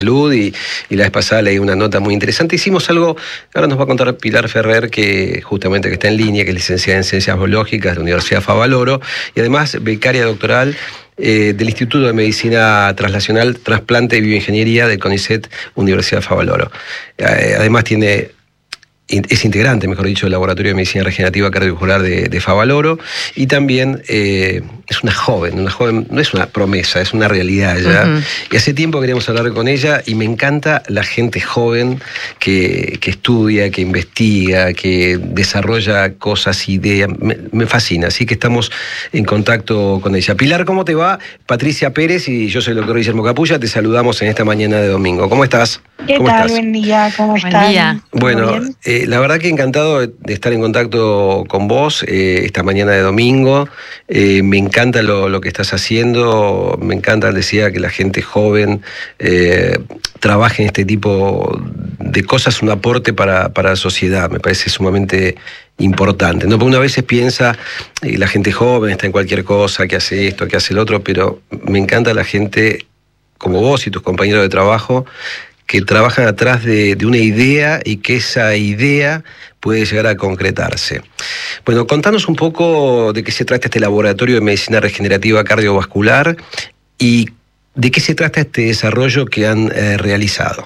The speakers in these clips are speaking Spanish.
Salud y la vez pasada leí una nota muy interesante. Hicimos algo, ahora nos va a contar Pilar Ferrer, que justamente que está en línea, que es licenciada en Ciencias Biológicas de la Universidad Favaloro y además becaria doctoral del Instituto de Medicina Translacional, Trasplante y Bioingeniería del CONICET Universidad Favaloro. Además es integrante, mejor dicho, del Laboratorio de Medicina Regenerativa Cardiovascular de Favaloro y también es una joven, no es una promesa, es una realidad ya. Y hace tiempo queríamos hablar con ella y me encanta la gente joven que estudia, que investiga, que desarrolla cosas, ideas, me fascina, así que estamos en contacto con ella. Pilar, ¿cómo te va? Patricia Pérez y yo soy el doctor Guillermo Capulla, te saludamos en esta mañana de domingo. ¿Cómo estás? ¿Qué tal? Buen día, ¿cómo estás? Buen día. Bueno, la verdad que encantado de estar en contacto con vos esta mañana de domingo. Me encanta lo que estás haciendo, me encanta, decía, que la gente joven trabaje en este tipo de cosas, un aporte para la sociedad, me parece sumamente importante, ¿no? Porque una vez piensa, la gente joven está en cualquier cosa, que hace esto, que hace el otro, pero me encanta la gente como vos y tus compañeros de trabajo, que trabajan atrás de una idea y que esa idea puede llegar a concretarse. Bueno, contanos un poco de qué se trata este Laboratorio de Medicina Regenerativa Cardiovascular y de qué se trata este desarrollo que han realizado.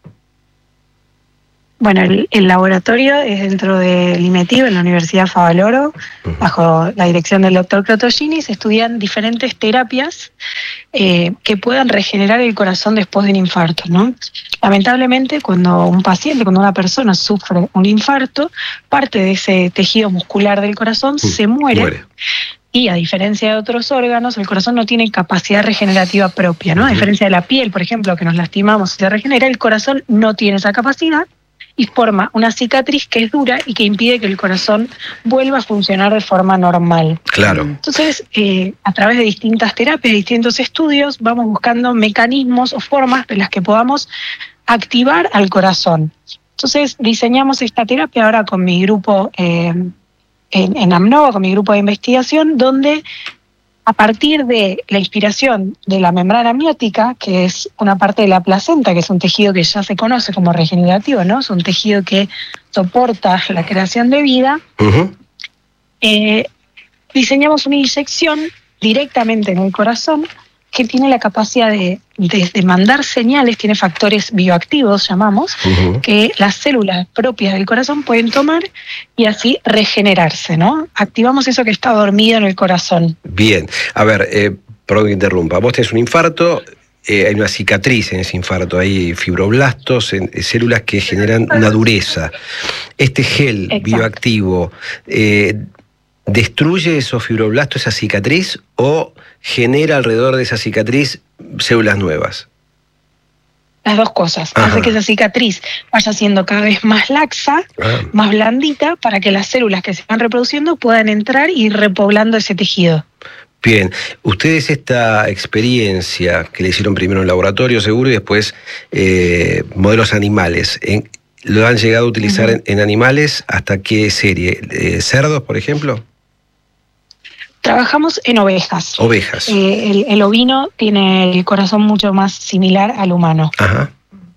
Bueno, el laboratorio es dentro del IMETIB, en la Universidad Favaloro, bajo la dirección del doctor Crotogini. Se estudian diferentes terapias que puedan regenerar el corazón después de un infarto, ¿no? Lamentablemente, cuando una persona sufre un infarto, parte de ese tejido muscular del corazón se muere. Y a diferencia de otros órganos, el corazón no tiene capacidad regenerativa propia, ¿no? A diferencia de la piel, por ejemplo, que nos lastimamos y se regenera, el corazón no tiene esa capacidad y forma una cicatriz que es dura y que impide que el corazón vuelva a funcionar de forma normal. Claro. Entonces, a través de distintas terapias, distintos estudios, vamos buscando mecanismos o formas de las que podamos activar al corazón. Entonces, diseñamos esta terapia ahora con mi grupo en AMNOVA, con mi grupo de investigación, donde a partir de la inspiración de la membrana amniótica, que es una parte de la placenta, que es un tejido que ya se conoce como regenerativo, ¿no? Es un tejido que soporta la creación de vida, diseñamos una inyección directamente en el corazón que tiene la capacidad de mandar señales, tiene factores bioactivos, llamamos, que las células propias del corazón pueden tomar y así regenerarse, ¿no? Activamos eso que está dormido en el corazón. Bien, a ver, perdón que interrumpa, vos tenés un infarto, hay una cicatriz en ese infarto, hay fibroblastos, células que generan una dureza. Este gel bioactivo, ¿destruye esos fibroblastos, esa cicatriz, o genera alrededor de esa cicatriz células nuevas? Las dos cosas. Hace que esa cicatriz vaya siendo cada vez más laxa, más blandita, para que las células que se van reproduciendo puedan entrar y ir repoblando ese tejido. Bien, ustedes esta experiencia que le hicieron primero en laboratorio seguro y después modelos animales, ¿lo han llegado a utilizar en animales? ¿Hasta qué serie? ¿Cerdos, por ejemplo? Trabajamos en ovejas. Ovejas. El ovino tiene el corazón mucho más similar al humano. Ajá.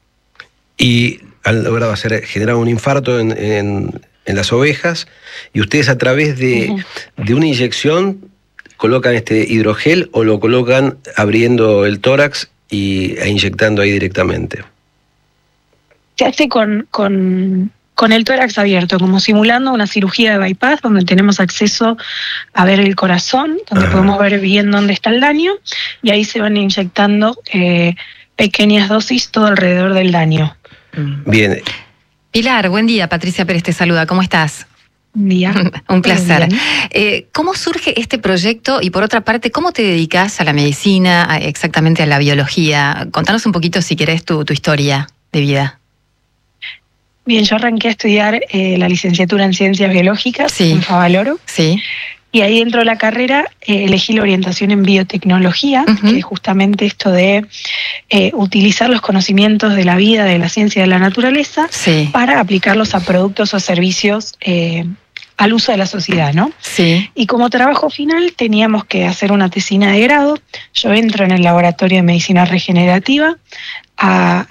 Y han logrado generar un infarto en las ovejas, y ustedes a través de una inyección colocan este hidrogel o lo colocan abriendo el tórax e inyectando ahí directamente. Se hace con el tórax abierto, como simulando una cirugía de bypass, donde tenemos acceso a ver el corazón, donde podemos ver bien dónde está el daño, y ahí se van inyectando pequeñas dosis todo alrededor del daño. Bien. Pilar, buen día. Patricia Pérez te saluda. ¿Cómo estás? Buen día. Un placer. ¿Cómo surge este proyecto? Y por otra parte, ¿cómo te dedicas a la medicina, exactamente a la biología? Contanos un poquito, si querés, tu historia de vida. Bien, yo arranqué a estudiar la licenciatura en Ciencias Biológicas en Favaloro. Sí. Y ahí dentro de la carrera elegí la orientación en biotecnología, que es justamente esto de utilizar los conocimientos de la vida, de la ciencia y de la naturaleza, para aplicarlos a productos o servicios al uso de la sociedad, ¿no? Sí. Y como trabajo final teníamos que hacer una tesina de grado. Yo entro en el Laboratorio de Medicina Regenerativa, a